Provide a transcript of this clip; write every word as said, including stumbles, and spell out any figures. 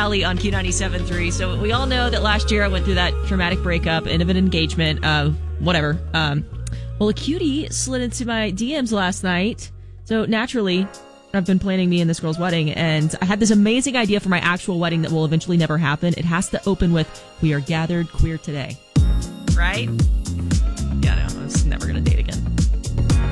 Allie on Q ninety-seven point three. So we all know that last year I went through that traumatic breakup, end of an engagement, uh, whatever. Um, well, a cutie slid into my D Ms last night. So naturally, I've been planning me and this girl's wedding, and I had this amazing idea for my actual wedding that will eventually never happen. It has to open with, "We are gathered queer today." Right? Yeah, no, I was never going to date again.